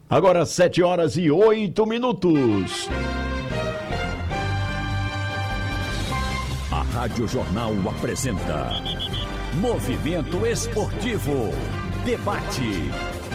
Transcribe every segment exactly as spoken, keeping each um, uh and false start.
Agora sete horas e oito minutos. A Rádio Jornal apresenta Movimento Esportivo. Debate.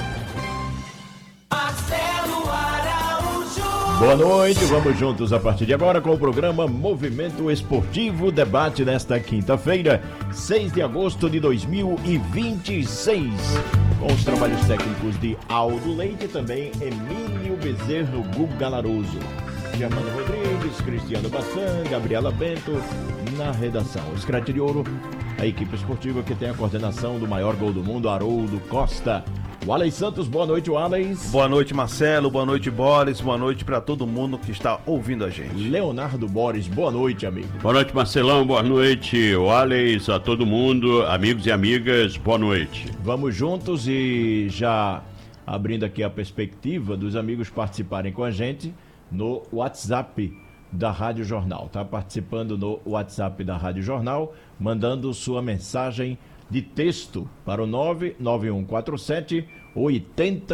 Marcelo Araújo. Boa noite, vamos juntos a partir de agora com o programa Movimento Esportivo. Debate nesta quinta-feira, seis de agosto de dois mil e vinte e seis. Com os trabalhos técnicos de Aldo Leite e também Emílio Bezerro Guga Laruso. Germano Rodrigues, Cristiano Bassan, Gabriela Bento na redação. Escrete de Ouro, a equipe esportiva que tem a coordenação do maior gol do mundo, Haroldo Costa. Walley Santos, boa noite, Walley. Boa noite, Marcelo, boa noite, Boris, boa noite para todo mundo que está ouvindo a gente. Leonardo Boris, boa noite, amigo. Boa noite, Marcelão, boa noite, Walley, a todo mundo, amigos e amigas, boa noite. Vamos juntos e já abrindo aqui a perspectiva dos amigos participarem com a gente no WhatsApp da Rádio Jornal, tá? Participando no WhatsApp da Rádio Jornal, mandando sua mensagem de texto para o nove nove um quatro sete oito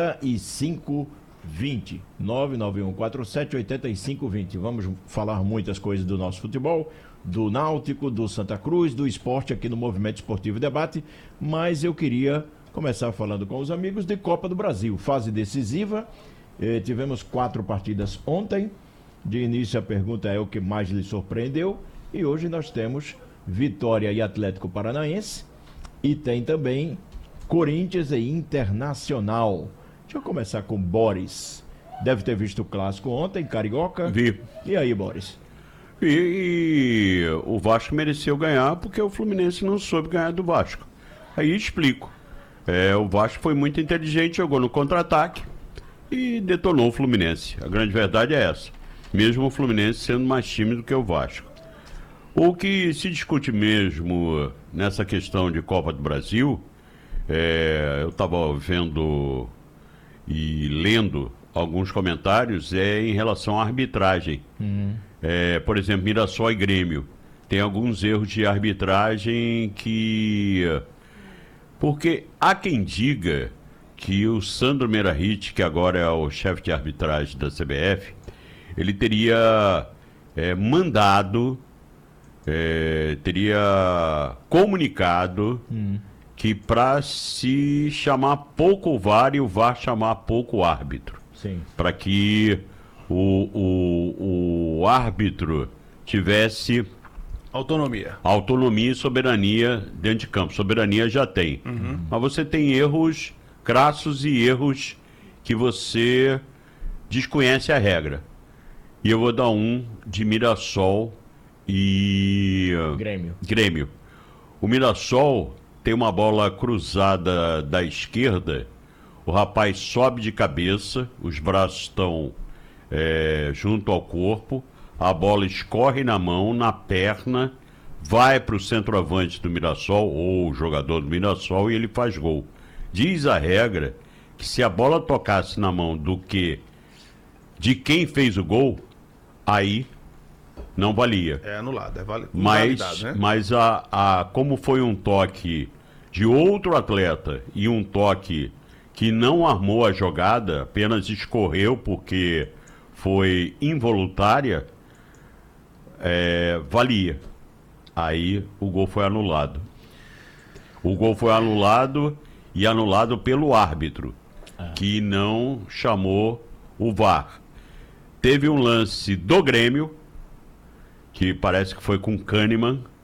cinco dois zero. nove nove um quatro sete oito cinco dois zero. Vamos falar muitas coisas do nosso futebol, do Náutico, do Santa Cruz, do esporte aqui no Movimento Esportivo Debate, mas eu queria começar falando com os amigos de Copa do Brasil, fase decisiva. Eh, tivemos quatro partidas ontem. De início a pergunta é o que mais lhe surpreendeu, e hoje nós temos Vitória e Atlético Paranaense. E tem também Corinthians e Internacional. Deixa eu começar com Boris. Deve ter visto o clássico ontem, Carioca. Vi. E aí, Boris? E, e o Vasco mereceu ganhar porque o Fluminense não soube ganhar do Vasco. Aí explico. É, o Vasco foi muito inteligente, jogou no contra-ataque e detonou o Fluminense. A grande verdade é essa. Mesmo o Fluminense sendo mais time do que o Vasco. O que se discute mesmo nessa questão de Copa do Brasil, é, eu estava vendo e lendo alguns comentários, é em relação à arbitragem. Uhum. É, por exemplo, Mirassol e Grêmio. Tem alguns erros de arbitragem que... Porque há quem diga que o Sandro Meirahit, que agora é o chefe de arbitragem da C B F, ele teria é, mandado... É, teria comunicado hum. que para se chamar pouco o V A R e o V A R chamar pouco o árbitro. Para que o, o, o árbitro tivesse autonomia. autonomia e soberania dentro de campo. Soberania já tem. Uhum. Mas você tem erros crassos e erros que você desconhece a regra. E eu vou dar um de Mirassol e Grêmio. Grêmio. O Mirassol tem uma bola cruzada da esquerda, o rapaz sobe de cabeça, os braços estão é, junto ao corpo, a bola escorre na mão, na perna, vai para o centroavante do Mirassol, ou o jogador do Mirassol, e ele faz gol. Diz a regra que se a bola tocasse na mão do que de quem fez o gol, aí não valia. É anulado, é válido. Mas, né? mas a, a, como foi um toque de outro atleta e um toque que não armou a jogada, apenas escorreu porque foi involuntária, é, valia. Aí o gol foi anulado. O gol foi anulado e anulado pelo árbitro, ah. que não chamou o V A R. Teve um lance do Grêmio, que parece que foi com Kahneman,